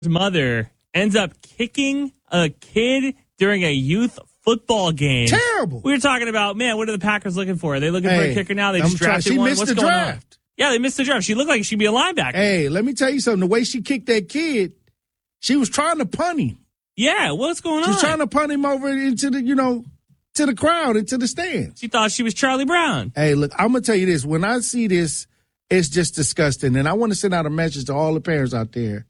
mother ends up kicking a kid during a youth football game. Terrible. We were talking about, man, what are the Packers looking for? Are they looking for a kicker now? They just drafted one. What's going on? Yeah, they missed the draft. She looked like she'd be a linebacker. Hey, let me tell you something. The way she kicked that kid, she was trying to punt him. Yeah, what's going on? She was trying to punt him over into the, to the crowd, into the stands. She thought she was Charlie Brown. Hey, look, I'm going to tell you this. When I see this, it's just disgusting. And I want to send out a message to all the parents out there.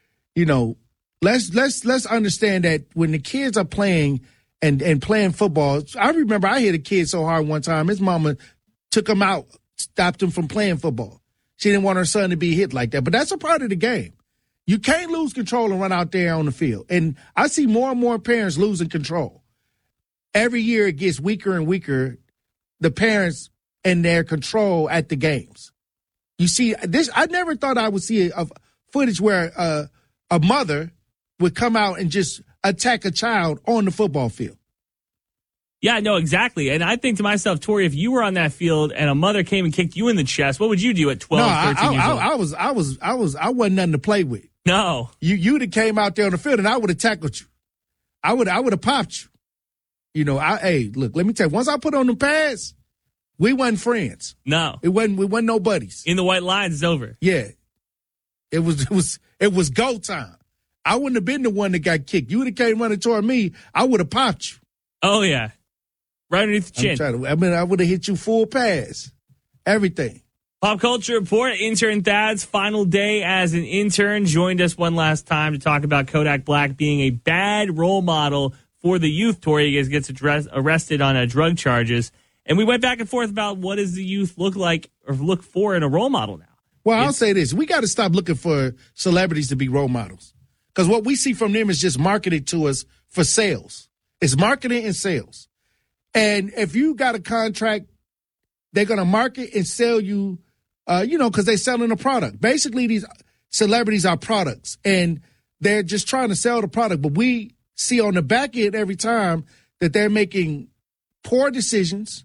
Let's understand that when the kids are playing and playing football, I remember I hit a kid so hard one time, his mama took him out, stopped him from playing football. She didn't want her son to be hit like that. But that's a part of the game. You can't lose control and run out there on the field. And I see more and more parents losing control. Every year it gets weaker and weaker, the parents and their control at the games. You see, this. I never thought I would see a footage where a mother would come out and just attack a child on the football field. Yeah, no, exactly. And I think to myself, Tori, if you were on that field and a mother came and kicked you in the chest, what would you do at 12, 13 years old? I wasn't nothing to play with. No. You'd have came out there on the field and I would have tackled you. I would have popped you. Hey, look, let me tell you, once I put on the pads, we wasn't friends. No. We wasn't no buddies. In the white lines, it's over. Yeah. It was go time. I wouldn't have been the one that got kicked. You would have came running toward me, I would have popped you. Oh, yeah. Right underneath the chin. I would have hit you full pass. Everything. Pop Culture Report, intern Thad's final day as an intern, joined us one last time to talk about Kodak Black being a bad role model for the youth. Tori gets arrested on drug charges. And we went back and forth about what does the youth look like or look for in a role model now. Well, I'll say this. We got to stop looking for celebrities to be role models. Because what we see from them is just marketed to us for sales. It's marketing and sales. And if you got a contract, they're going to market and sell you, because they're selling a product. Basically, these celebrities are products, and they're just trying to sell the product. But we see on the back end every time that they're making poor decisions,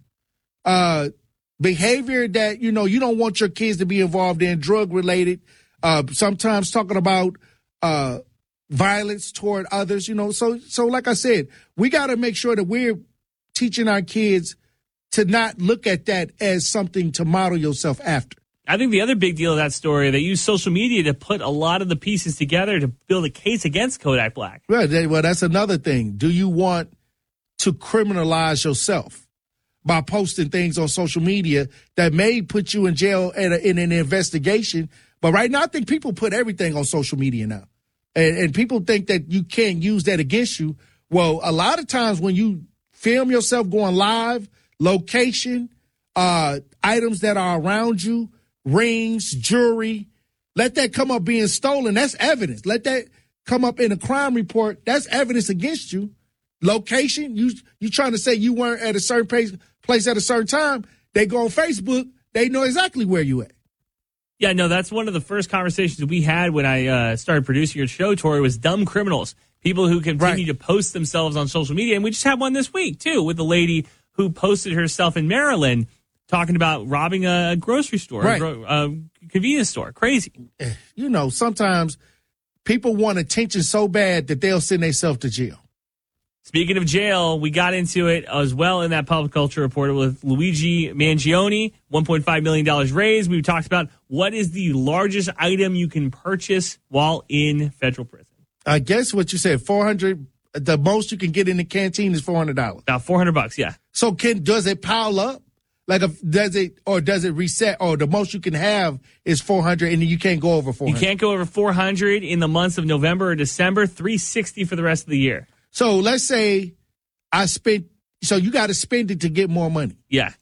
behavior that, you don't want your kids to be involved in, drug-related, sometimes talking about violence toward others, So like I said, we got to make sure that we're teaching our kids to not look at that as something to model yourself after. I think the other big deal of that story, they use social media to put a lot of the pieces together to build a case against Kodak Black. Right. Well, that's another thing. Do you want to criminalize yourself by posting things on social media that may put you in jail in an investigation? But right now, I think people put everything on social media now. And people think that you can't use that against you. Well, a lot of times when you film yourself going live, location, items that are around you, rings, jewelry, let that come up being stolen. That's evidence. Let that come up in a crime report. That's evidence against you. Location, you trying to say you weren't at a certain place at a certain time. They go on Facebook. They know exactly where you at. Yeah, no, that's one of the first conversations we had when I started producing your show, Tori, was dumb criminals. People who continue to post themselves on social media. And we just had one this week, too, with a lady who posted herself in Maryland talking about robbing a grocery store, a convenience store. Crazy. Sometimes people want attention so bad that they'll send themselves to jail. Speaking of jail, we got into it as well in that Pop Culture Report with Luigi Mangione, $1.5 million raised. We talked about what is the largest item you can purchase while in federal prison. I guess what you said, $400. The most you can get in the canteen is $400. About $400, yeah. So does it pile up? Does it reset? Or the most you can have is $400, and you can't go over $400. You can't go over $400 in the months of November or December. $360 for the rest of the year. So let's say so you got to spend it to get more money. Yeah.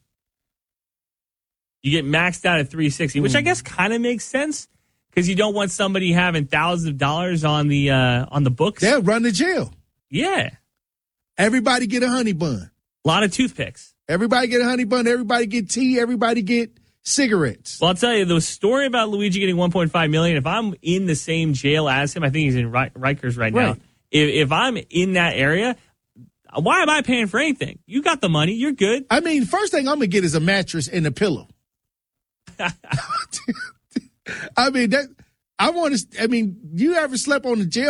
You get maxed out at $360, which I guess kind of makes sense because you don't want somebody having thousands of dollars on the books. They'll run to jail. Yeah. Everybody get a honey bun. A lot of toothpicks. Everybody get a honey bun. Everybody get tea. Everybody get cigarettes. Well, I'll tell you, the story about Luigi getting $1.5 million, if I'm in the same jail as him, I think he's in Rikers right now. If I'm in that area, why am I paying for anything? You got the money. You're good. I mean, first thing I'm going to get is a mattress and a pillow. I mean, I want to. I mean, you ever slept on the jail